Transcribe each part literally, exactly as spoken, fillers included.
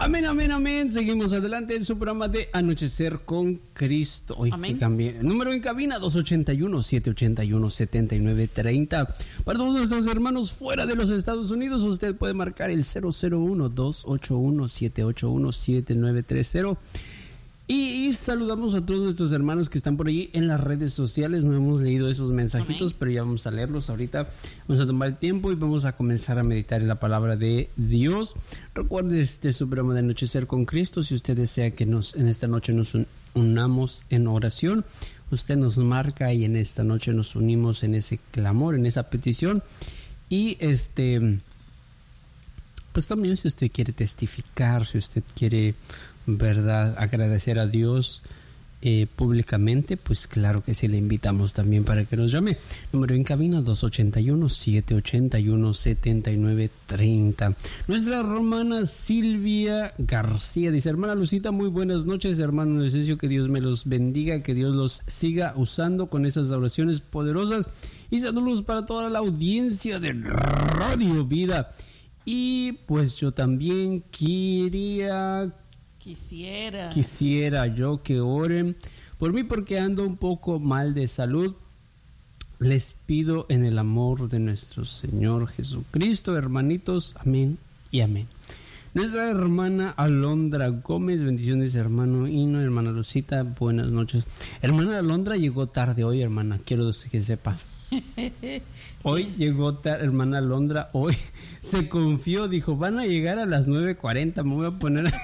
Amén, amén, amén. Seguimos adelante en su programa de Anochecer con Cristo. Hoy cambié. El número en cabina dos ochenta y uno, siete ochenta y uno, setenta y nueve treinta. Para todos nuestros hermanos fuera de los Estados Unidos, usted puede marcar el cero cero uno, dos ocho uno, siete ocho uno, siete nueve tres cero. Y, y saludamos a todos nuestros hermanos que están por ahí en las redes sociales. No hemos leído esos mensajitos, amén, pero ya vamos a leerlos ahorita. Vamos a tomar el tiempo y vamos a comenzar a meditar en la palabra de Dios. Recuerde este su programa de Anochecer con Cristo. Si usted desea que nos en esta noche nos un, unamos en oración, usted nos marca y en esta noche nos unimos en ese clamor, en esa petición. Y este, pues también si usted quiere testificar, si usted quiere, verdad, agradecer a Dios eh, públicamente, pues claro que sí, le invitamos también para que nos llame. Número en cabina dos ochenta y uno, siete ochenta y uno, setenta y nueve treinta. Nuestra hermana Silvia García dice: hermana Lucita, muy buenas noches. Hermano Necesio, que Dios me los bendiga, que Dios los siga usando con esas oraciones poderosas, y saludos para toda la audiencia de Radio Vida. Y pues yo también quería Quisiera. Quisiera yo que oren por mí porque ando un poco mal de salud. Les pido en el amor de nuestro Señor Jesucristo, hermanitos. Amén y amén. Nuestra hermana Alondra Gómez, bendiciones, hermano Hino, hermana Lucita, buenas noches. Hermana Alondra llegó tarde hoy, hermana, quiero que sepa. Hoy sí. Llegó tarde, hermana Alondra, hoy se confió, dijo, van a llegar a las nueve cuarenta, me voy a poner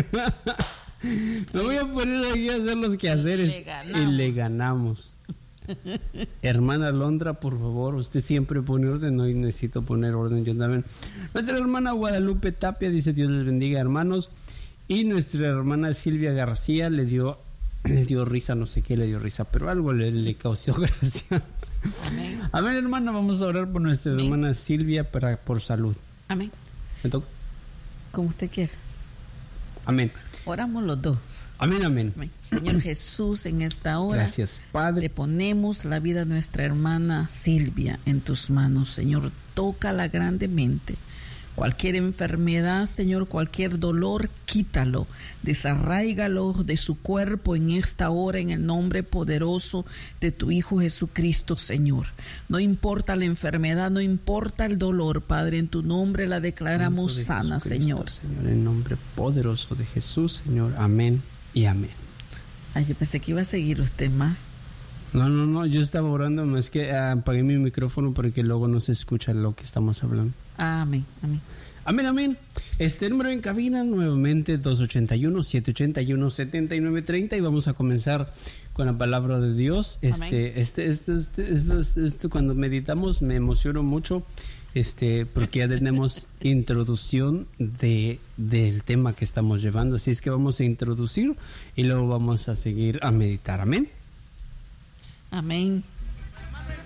me voy a poner aquí a hacer los quehaceres y le, y le ganamos. Hermana Alondra, por favor, usted siempre pone orden, hoy necesito poner orden yo también. Nuestra hermana Guadalupe Tapia dice: Dios les bendiga, hermanos. Y nuestra hermana Silvia García le dio le dio risa, no sé qué le dio risa, pero algo le, le causó gracia. Amén. Amén, hermana, vamos a orar por nuestra amén. hermana Silvia para, por salud. Amén. ¿Me toca? Como usted quiera. Amén. Oramos los dos. Amén, amén. Amén. Señor Jesús, en esta hora, gracias, Padre, le ponemos la vida de nuestra hermana Silvia en tus manos, Señor. Tócala grandemente. Cualquier enfermedad, Señor, cualquier dolor, quítalo, desarráigalo de su cuerpo en esta hora, en el nombre poderoso de tu Hijo Jesucristo, Señor. No importa la enfermedad, no importa el dolor, Padre, en tu nombre la declaramos de sana, Señor. Señor, en nombre poderoso de Jesús, Señor, amén y amén. Ay, yo pensé que iba a seguir usted más. No, no, no, yo estaba orando, más que uh, apagué mi micrófono porque luego no se escucha lo que estamos hablando. Amén, amén. Amén, amén. Este número en cabina nuevamente dos ochenta y uno, siete ochenta y uno, setenta y nueve treinta, y vamos a comenzar con la palabra de Dios. Este, este, este, este, este, este, este, cuando meditamos me emociono mucho, este, porque ya tenemos introducción de del tema que estamos llevando, así es que vamos a introducir y luego vamos a seguir a meditar. Amén. Amén.